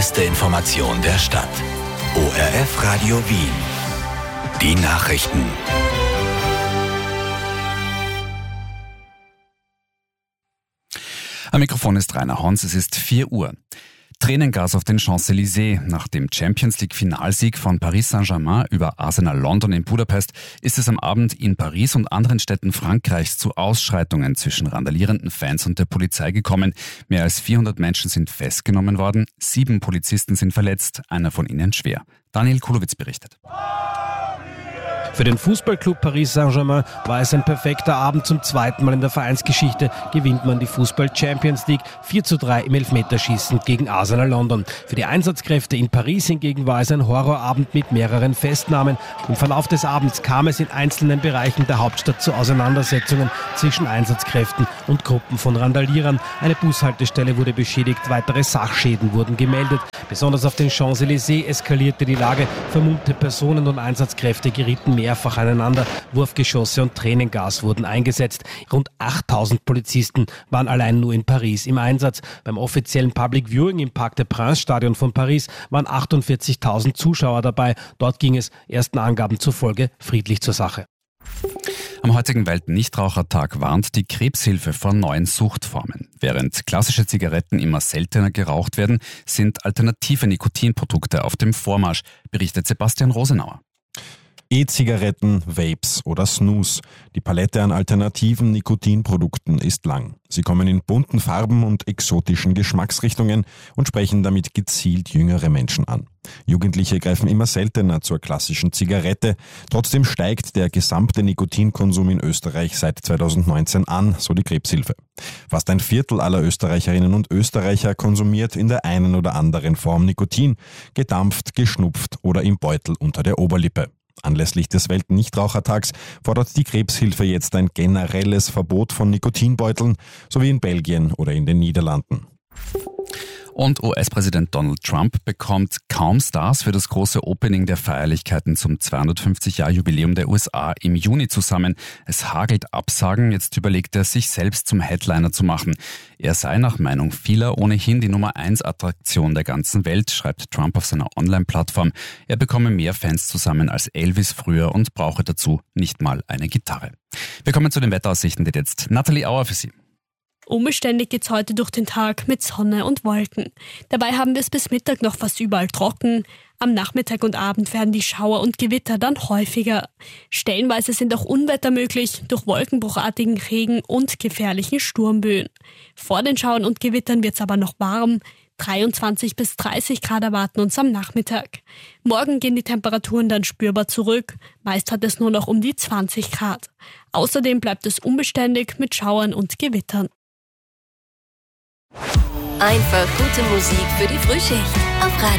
beste Information der Stadt. ORF Radio Wien. Die Nachrichten. Am Mikrofon ist Rainer Hons, es ist 4 Uhr. Tränengas auf den Champs-Élysées. Nach dem Champions-League-Finalsieg von Paris Saint-Germain über Arsenal London in Budapest ist es am Abend in Paris und anderen Städten Frankreichs zu Ausschreitungen zwischen randalierenden Fans und der Polizei gekommen. Mehr als 400 Menschen sind festgenommen worden, 7 Polizisten sind verletzt, einer von ihnen schwer. Daniel Kulowitz berichtet. Für den Fußballclub Paris Saint-Germain war es ein perfekter Abend. Zum zweiten Mal in der Vereinsgeschichte gewinnt man die Fußball-Champions League 4:3 im Elfmeterschießen gegen Arsenal London. Für die Einsatzkräfte in Paris hingegen war es ein Horrorabend mit mehreren Festnahmen. Im Verlauf des Abends kam es in einzelnen Bereichen der Hauptstadt zu Auseinandersetzungen zwischen Einsatzkräften und Gruppen von Randalierern. Eine Bushaltestelle wurde beschädigt, weitere Sachschäden wurden gemeldet. Besonders auf den Champs-Élysées eskalierte die Lage. Vermummte Personen und Einsatzkräfte gerieten mehrfach aneinander. Wurfgeschosse und Tränengas wurden eingesetzt. Rund 8000 Polizisten waren allein nur in Paris im Einsatz. Beim offiziellen Public Viewing im Parc des Princes Stadion von Paris waren 48.000 Zuschauer dabei. Dort ging es ersten Angaben zufolge friedlich zur Sache. Am heutigen Weltnichtrauchertag warnt die Krebshilfe vor neuen Suchtformen. Während klassische Zigaretten immer seltener geraucht werden, sind alternative Nikotinprodukte auf dem Vormarsch, berichtet Sebastian Rosenauer. E-Zigaretten, Vapes oder Snus. Die Palette an alternativen Nikotinprodukten ist lang. Sie kommen in bunten Farben und exotischen Geschmacksrichtungen und sprechen damit gezielt jüngere Menschen an. Jugendliche greifen immer seltener zur klassischen Zigarette. Trotzdem steigt der gesamte Nikotinkonsum in Österreich seit 2019 an, so die Krebshilfe. Fast ein Viertel aller Österreicherinnen und Österreicher konsumiert in der einen oder anderen Form Nikotin, gedampft, geschnupft oder im Beutel unter der Oberlippe. Anlässlich des Weltnichtrauchertags fordert die Krebshilfe jetzt ein generelles Verbot von Nikotinbeuteln, so wie in Belgien oder in den Niederlanden. Und US-Präsident Donald Trump bekommt kaum Stars für das große Opening der Feierlichkeiten zum 250-Jahr-Jubiläum der USA im Juni zusammen. Es hagelt Absagen, jetzt überlegt er, sich selbst zum Headliner zu machen. Er sei nach Meinung vieler ohnehin die Nummer-1-Attraktion der ganzen Welt, schreibt Trump auf seiner Online-Plattform. Er bekomme mehr Fans zusammen als Elvis früher und brauche dazu nicht mal eine Gitarre. Wir kommen zu den Wetteraussichten, die jetzt Nathalie Auer für Sie. Unbeständig geht's heute durch den Tag mit Sonne und Wolken. Dabei haben wir es bis Mittag noch fast überall trocken. Am Nachmittag und Abend werden die Schauer und Gewitter dann häufiger. Stellenweise sind auch Unwetter möglich durch wolkenbruchartigen Regen und gefährlichen Sturmböen. Vor den Schauern und Gewittern wird's aber noch warm. 23 bis 30 Grad erwarten uns am Nachmittag. Morgen gehen die Temperaturen dann spürbar zurück. Meist hat es nur noch um die 20 Grad. Außerdem bleibt es unbeständig mit Schauern und Gewittern. Einfach gute Musik für die Frühschicht auf Radio